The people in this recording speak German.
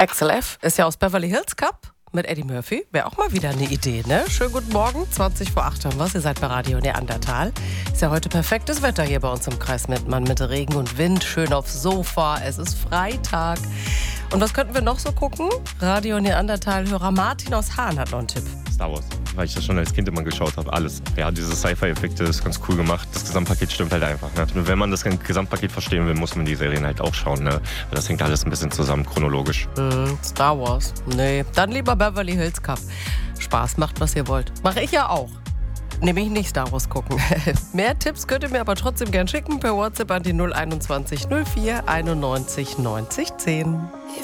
XLF ist ja aus Beverly Hills Cup mit Eddie Murphy. Wäre auch mal wieder eine Idee, ne? Schönen guten Morgen, 20 vor 8 haben wir. Ihr seid bei Radio Neandertal. Ist ja heute perfektes Wetter hier bei uns im Kreis Mettmann mit Regen und Wind. Schön aufs Sofa. Es ist Freitag. Und was könnten wir noch so gucken? Radio Neandertal-Hörer Martin aus Hahn hat noch einen Tipp. Star Wars, weil ich das schon als Kind immer geschaut habe, alles. Ja, diese Sci-Fi-Effekte ist ganz cool gemacht. Das Gesamtpaket stimmt halt einfach. Ne? Nur wenn man das Gesamtpaket verstehen will, muss man die Serien halt auch schauen. Ne? Weil das hängt alles ein bisschen zusammen, chronologisch. Star Wars. Nee, dann lieber Beverly Hills Cup. Spaß, macht, was ihr wollt. Mache ich ja auch. Nämlich nicht Star Wars gucken. Mehr Tipps könnt ihr mir aber trotzdem gern schicken per WhatsApp an die 021 04 91 90 10.